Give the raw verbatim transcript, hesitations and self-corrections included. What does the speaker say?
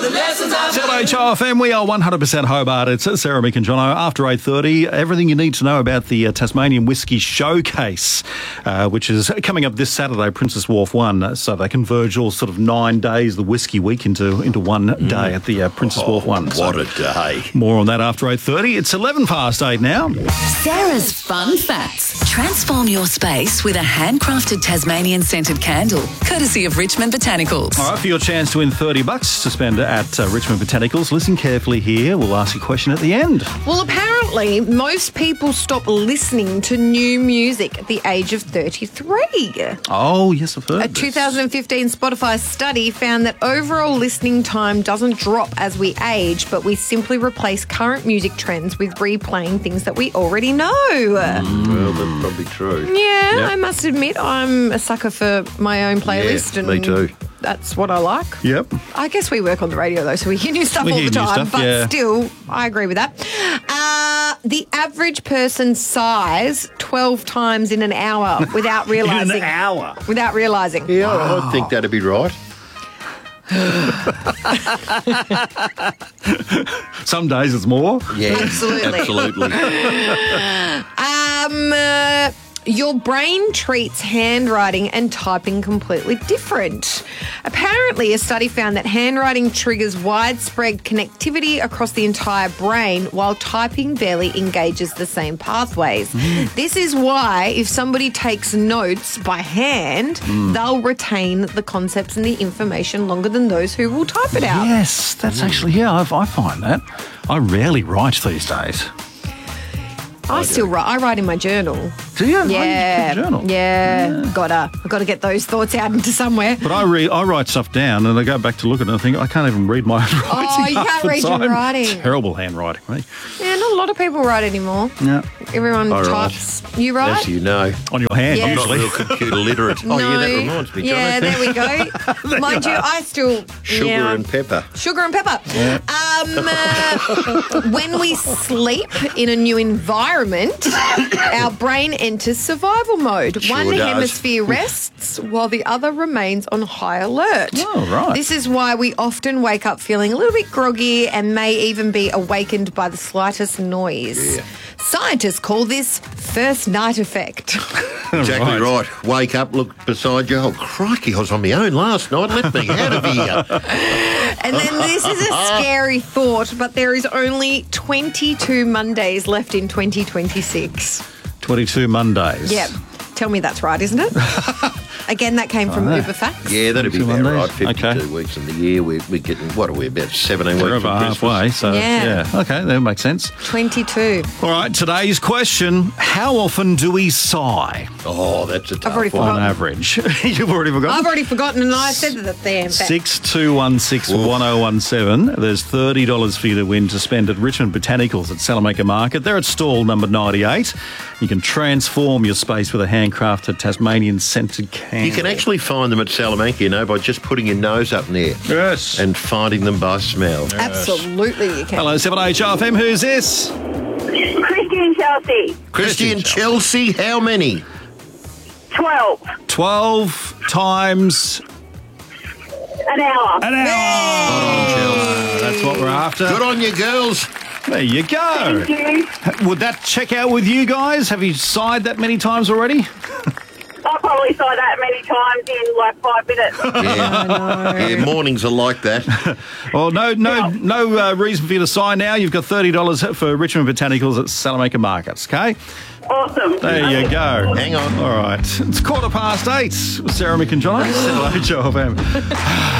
the lessons I've seven H O F M, we are one hundred percent Hobart. It's Sarah, Mick and Jono. After eight thirty, everything you need to know about the uh, Tasmanian Whisky Showcase, uh, which is coming up this Saturday, Princess Wharf one. Uh, so they converge all sort of nine days, the Whisky Week, into into one mm. day at the uh, Princess oh, Wharf one. What so a day. More on that after eight thirty. It's eleven past eight now. Sarah's Fun Facts. Transform your space with a handcrafted Tasmanian scented candle, courtesy of Richmond Botanicals. All right, for your chance to win thirty bucks to spend at uh, Richmond Botanicals, listen carefully here. We'll ask you a question at the end. Well, apparently, most people stop listening to new music at the age of thirty-three. Oh, yes, I've heard A this. two thousand fifteen Spotify study found that overall listening time doesn't drop as we age, but we simply replace current music trends with replaying things that we already know. Mm, well, that's probably true. Yeah, Yep. I must admit, I'm a sucker for my own playlist. Yeah, and me too. That's what I like. Yep. I guess we work on the radio, though, so we hear new stuff We all hear the new time. stuff, but yeah. still, I agree with that. Uh, the average person's sighs twelve times in an hour without realising. In an hour? Without realising. Yeah, I think that'd be right. Some days it's more. Yeah, Absolutely. absolutely. Um, uh, your brain treats handwriting and typing completely different. Apparently, a study found that handwriting triggers widespread connectivity across the entire brain, while typing barely engages the same pathways. Mm. This is why, if somebody takes notes by hand, Mm. they'll retain the concepts and the information longer than those who will type it out. Yes, that's actually, yeah, I, I find that. I rarely write these days. I still write. I write in my journal. Do you? Yeah, I use a journal. yeah. Gotta, I've got to get those thoughts out into somewhere. But I re- I write stuff down and I go back to look at it and I think, I can't even read my own writing. Oh, you half can't the read your time. writing. Terrible handwriting, me. Yeah, not a lot of people write anymore. Yeah. Everyone I write. types. You write? As you know. On your hand, Yeah. I'm not usually. real computer literate. Oh, yeah, that reminds me, John. Yeah, there we go. Mind you, I still... Sugar yeah. and pepper. Sugar and pepper. Um, uh, when we sleep in a new environment, our brain enters survival mode. Sure One does. hemisphere rests while the other remains on high alert. Oh, right. This is why we often wake up feeling a little bit groggy and may even be awakened by the slightest noise. Yeah. Scientists call this first night effect. Exactly right. Wake up, look beside you. Oh, crikey, I was on my own last night. Let me out of here. And then this is a scary thought, but there is only twenty-two Mondays left in twenty twenty-six. twenty-two Mondays. Yep. Tell me that's right, isn't it? Again, that came from Oh, Uber Facts. Yeah, that'd be Two about Mondays? right. fifty-two Okay. weeks in the year. We're, we're getting, what are we, about seventeen We're weeks over from halfway, Christmas? so Yeah. yeah. Okay, that makes sense. twenty-two. All right, today's question, how often do we sigh Oh, that's a tough already one. on forgotten. average? You've already forgotten? I've already forgotten, and I said that there. Six two one six one zero one seven. There's thirty dollars for you to win to spend at Richmond Botanicals at Salamanca Market. They're at stall number ninety-eight. You can transform your space with a handcrafted Tasmanian scented candle. You can actually find them at Salamanca, you know, by just putting your nose up in there Yes. and finding them by smell. Absolutely, you can. Hello, seven H R F M. Who's this? Christian Chelsea, Christian Chelsea, how many? twelve, twelve times an hour. an hour. That's what we're after. Good on you, girls. There you go. Thank you. Would that check out with you guys? Have you sighed that many times already? I probably saw that many times in like five minutes. Yeah, yeah, mornings are like that. Well, no, no, Yeah. no uh, reason for you to sign now. You've got thirty dollars for Richmond Botanicals at Salamanca Markets, okay? Awesome. There you go. Hang on. All right. It's quarter past eight. Sarah, Mick and John. seven H O F M.